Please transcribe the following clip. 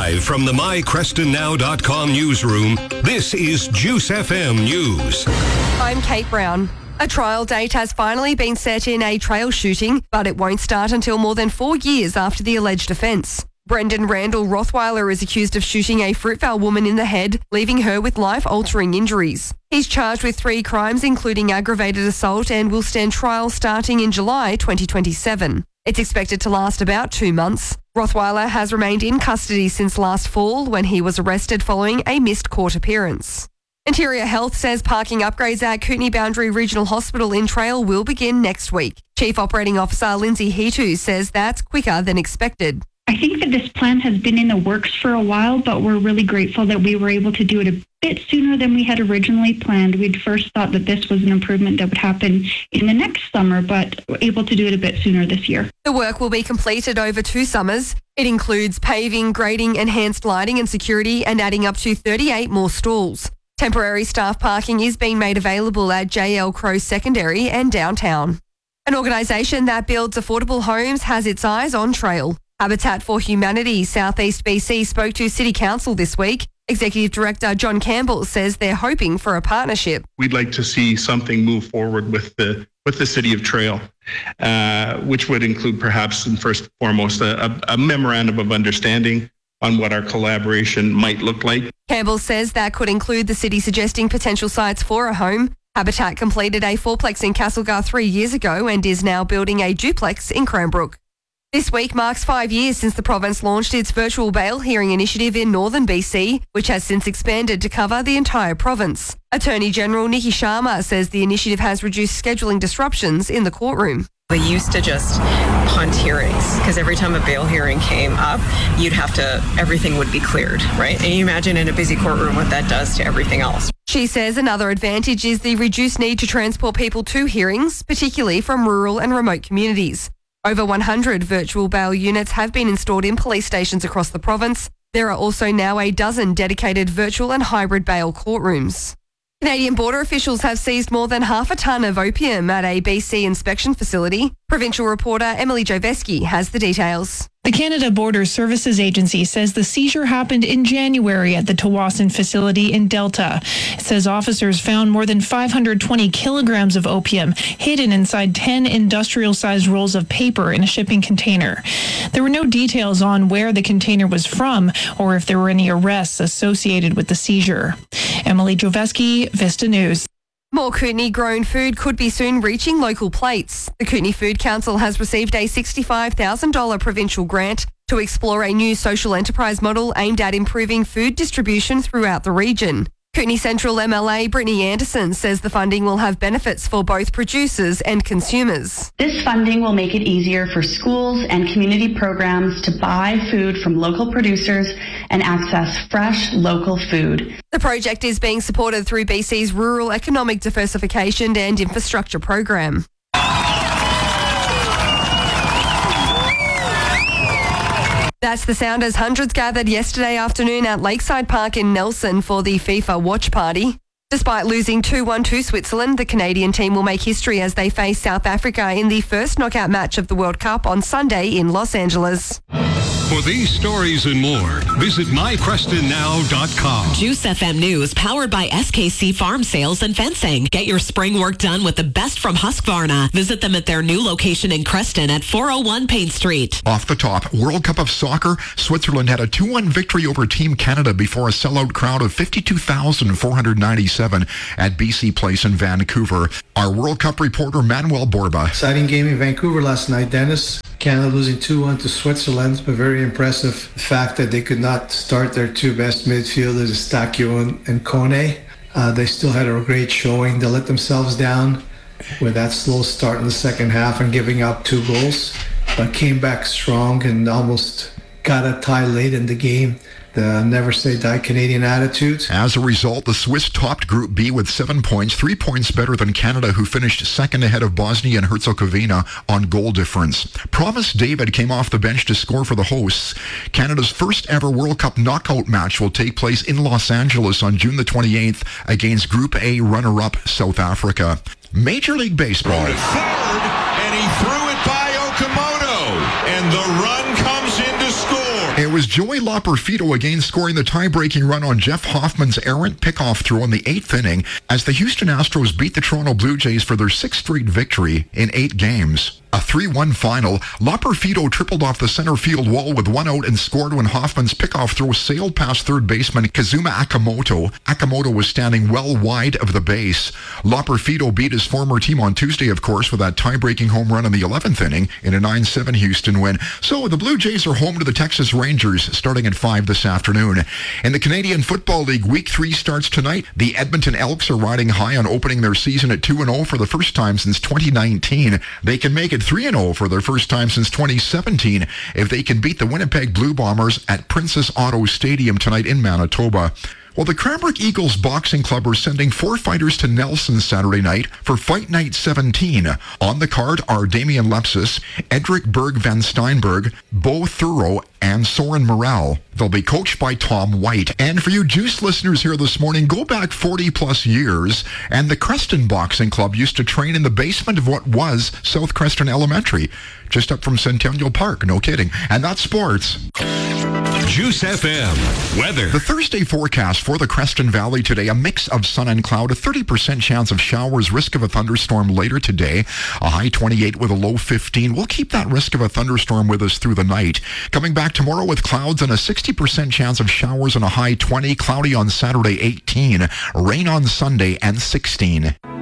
Live from the mycrestonnow.com newsroom, this is Juice FM News. I'm Kate Brown. A trial date has finally been set in a trail shooting, but it won't start until more than 4 years after the alleged offence. Brendan Randall Rothweiler is accused of shooting a Fruitvale woman in the head, leaving her with life-altering injuries. He's charged with 3 crimes, including aggravated assault, and will stand trial starting in July 2027. It's expected to last about 2 months. Rothweiler has remained in custody since last fall when he was arrested following a missed court appearance. Interior Health says parking upgrades at Kootenay Boundary Regional Hospital in Trail will begin next week. Chief Operating Officer Lindsay Hetu says that's quicker than expected. I think that this plan has been in the works for a while, but we're really grateful that we were able to do it a bit sooner than we had originally planned. We'd first thought that this was an improvement that would happen in the next summer, but we're able to do it a bit sooner this year. The work will be completed over 2 summers. It includes paving, grading, enhanced lighting and security, and adding up to 38 more stalls. Temporary staff parking is being made available at JL Crowe Secondary and downtown. An organisation that builds affordable homes has its eyes on Trail. Habitat for Humanity Southeast BC spoke to City Council this week. Executive Director John Campbell says they're hoping for a partnership. We'd like to see something move forward with the City of Trail, which would include perhaps and first and foremost a memorandum of understanding on what our collaboration might look like. Campbell says that could include the city suggesting potential sites for a home. Habitat completed a 4-plex in Castlegar 3 years ago and is now building a duplex in Cranbrook. This week marks 5 years since the province launched its virtual bail hearing initiative in northern BC, which has since expanded to cover the entire province. Attorney General Nikki Sharma says the initiative has reduced scheduling disruptions in the courtroom. They used to just punt hearings because every time a bail hearing came up, everything would be cleared, right? And you imagine in a busy courtroom what that does to everything else. She says another advantage is the reduced need to transport people to hearings, particularly from rural and remote communities. Over 100 virtual bail units have been installed in police stations across the province. There are also now a dozen dedicated virtual and hybrid bail courtrooms. Canadian border officials have seized more than half a tonne of opium at a BC inspection facility. Provincial reporter Emily Joveski has the details. The Canada Border Services Agency says the seizure happened in January at the Tawasin facility in Delta. It says officers found more than 520 kilograms of opium hidden inside 10 industrial-sized rolls of paper in a shipping container. There were no details on where the container was from or if there were any arrests associated with the seizure. Emily Joveski, Vista News. More Kootenay-grown food could be soon reaching local plates. The Kootenay Food Council has received a $65,000 provincial grant to explore a new social enterprise model aimed at improving food distribution throughout the region. Kootenay Central MLA Brittany Anderson says the funding will have benefits for both producers and consumers. This funding will make it easier for schools and community programs to buy food from local producers and access fresh local food. The project is being supported through BC's Rural Economic Diversification and Infrastructure Program. That's the sound as hundreds gathered yesterday afternoon at Lakeside Park in Nelson for the FIFA watch party. Despite losing 2-1 to Switzerland, the Canadian team will make history as they face South Africa in the first knockout match of the World Cup on Sunday in Los Angeles. For these stories and more, visit mycrestonnow.com. Juice FM News, powered by SKC Farm Sales and Fencing. Get your spring work done with the best from Husqvarna. Visit them at their new location in Creston at 401 Payne Street. Off the top, World Cup of Soccer, Switzerland had a 2-1 victory over Team Canada before a sellout crowd of 52,497 at BC Place in Vancouver. Our World Cup reporter, Manuel Borba. Exciting game in Vancouver last night, Dennis. Canada losing 2-1 to Switzerland, but very impressive. The fact that they could not start their two best midfielders, Stakio and Kone. They still had a great showing. They let themselves down with that slow start in the second half and giving up 2 goals, but came back strong and almost got a tie late in the game. The never say die Canadian attitude. As a result, the Swiss topped Group B with 7 points, 3 points better than Canada, who finished second ahead of Bosnia and Herzegovina on goal difference. Promise David came off the bench to score for the hosts. Canada's first ever World Cup knockout match will take place in Los Angeles on June the 28th against Group A runner-up South Africa. Major League Baseball. Forward, and he threw it by Okamoto, and the run comes in to score. It was Joey Loperfido again scoring the tie-breaking run on Jeff Hoffman's errant pickoff throw in the 8th inning as the Houston Astros beat the Toronto Blue Jays for their 6th straight victory in 8 games. A 3-1 final. Loperfido tripled off the center field wall with 1 out and scored when Hoffman's pickoff throw sailed past third baseman Kazuma Akamoto. Akamoto was standing well wide of the base. Loperfido beat his former team on Tuesday, of course, with that tie-breaking home run in the 11th inning in a 9-7 Houston win. So the Blue Jays are home to the Texas Rangers starting at 5 this afternoon. In the Canadian Football League, Week 3 starts tonight. The Edmonton Elks are riding high on opening their season at 2-0 for the first time since 2019. They can make it 3-0 for their first time since 2017 if they can beat the Winnipeg Blue Bombers at Princess Auto Stadium tonight in Manitoba. Well, the Cranbrook Eagles Boxing Club are sending 4 fighters to Nelson Saturday night for Fight Night 17. On the card are Damian Lepsis, Edric Berg Van Steinberg, Bo Thuro, and Soren Morel. They'll be coached by Tom White. And for you Juice listeners here this morning, go back 40 plus years, and the Creston Boxing Club used to train in the basement of what was South Creston Elementary, just up from Centennial Park, no kidding. And that's sports. Juice FM weather. The Thursday forecast for the Creston Valley today, a mix of sun and cloud, a 30% chance of showers, risk of a thunderstorm later today, a high 28 with a low 15. We'll keep that risk of a thunderstorm with us through the night. Coming back tomorrow with clouds and a 60% chance of showers and a high 20, cloudy on Saturday 18, rain on Sunday and 16.